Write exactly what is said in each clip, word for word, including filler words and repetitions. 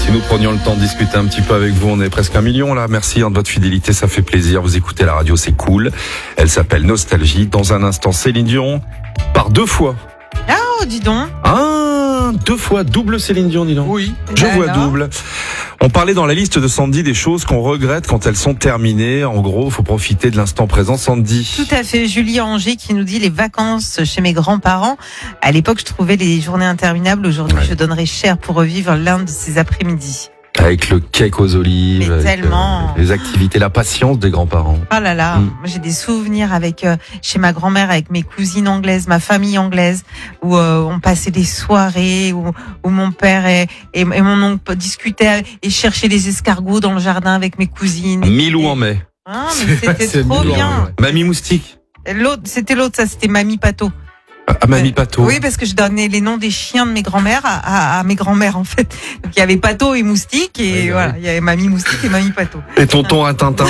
Si nous prenions le temps de discuter un petit peu avec vous, on est presque un million là. Merci hein, de votre fidélité, ça fait plaisir. Vous écoutez la radio, c'est cool. Elle s'appelle Nostalgie. Dans un instant, Céline Dion par deux fois. Oh, dis donc. Ah, deux fois double Céline Dion, dis donc. Oui. Je Alors vois double. On parlait dans la liste de Sandy des choses qu'on regrette quand elles sont terminées. En gros, il faut profiter de l'instant présent, Sandy. Tout à fait. Julie Angers qui nous dit les vacances chez mes grands-parents. À l'époque, je trouvais les journées interminables. Aujourd'hui, Ouais. je donnerais cher pour revivre l'un de ces après-midi. Avec le cake aux olives, Mais avec, tellement. euh, les activités, la patience des grands-parents. Oh là là, Mm. moi, j'ai des souvenirs avec euh, chez ma grand-mère, avec mes cousines anglaises, ma famille anglaise, où euh, on passait des soirées, où, où mon père et, et, et mon oncle discutaient et cherchaient les escargots dans le jardin avec mes cousines. Milou en mai. Ah, mais c'était C'est trop mignon, bien. ouais. Mamie moustique. L'autre, c'était l'autre, ça, c'était Mamie Pato. Ah, Mamie Pato. Oui, parce que je donnais les noms des chiens de mes grands-mères à, à, à mes grands-mères, en fait. Donc, il y avait Pato et Moustique, et Oui, voilà, il y avait Mamie Moustique et Mamie Pato. Et tonton à Tintin.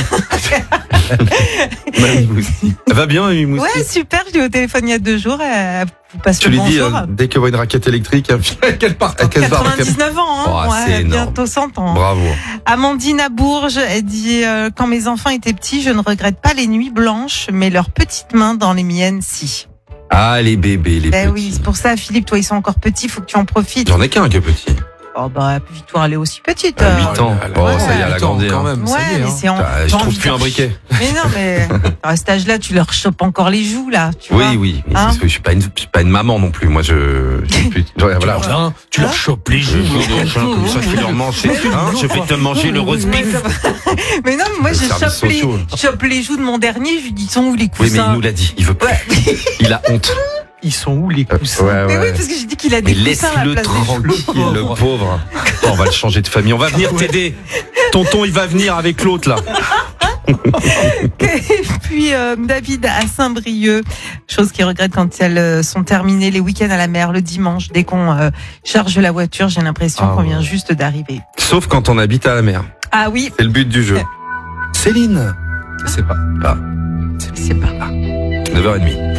Mamie moustique. Elle va bien, Mamie moustique? Ouais, super, je l'ai eu au téléphone il y a deux jours, elle vous passe Tu le lui dis, bonjour. euh, dès qu'elle voit une raquette électrique, elle Qu'elle parte. elle casse barre. quatre-vingt-dix-neuf ans, hein. Oh, c'est Ouais, énorme. bientôt cent ans. Bravo. Amandine à Bourges, elle dit euh, quand mes enfants étaient petits, je ne regrette pas les nuits blanches, mais leurs petites mains dans les miennes, si. Ah, les bébés, les Ben petits. oui, c'est pour ça, Philippe, toi, ils sont encore petits, faut que tu en profites. J'en ai qu'un qui est petit. Oh bah, Victoire, elle est aussi petite. À euh. huit ans. là là. Oh, Ouais, ça y est, elle a huit ans, grandi. quand hein. même. Ouais, ça y est, mais hein. c'est en. Ah, je j'ai trouve envie plus de- un briquet. Mais non, mais à cet âge-là, tu leur chopes encore les joues, là. Tu Oui, vois. oui. Mais Hein parce que je suis pas une, je suis pas une maman non plus. Moi, je, je suis plus- voilà. Tu leur viens, tu leur chopes les joues. Comme ça, je vais leur manger. Hein, je vais te manger le roast Mais beef. ça va. Mais non, mais moi, Le je service chope les, sociaux. je chope les joues de mon dernier, je lui dis, ils sont où les Oui, mais il coussins? nous l'a dit. Il veut plus. Ouais. Il a honte. Ils sont où les Euh, coussins? ouais, Mais ouais. oui, parce que j'ai dit qu'il a Mais des coussins à la laisse-le place des joues. tranquille, le pauvre. Oh, on va le changer de famille. On va venir t'aider. Tonton, il va venir avec l'autre, là. Et puis euh, David à Saint-Brieuc, chose qu'il regrette quand elles euh, sont terminées les week-ends à la mer le dimanche. Dès qu'on euh, charge la voiture, j'ai l'impression Ah qu'on ouais. vient juste d'arriver. Sauf quand on habite à la mer. Ah oui, C'est le but du jeu. Céline. Je sais pas. Ah, c'est pas. neuf heures trente.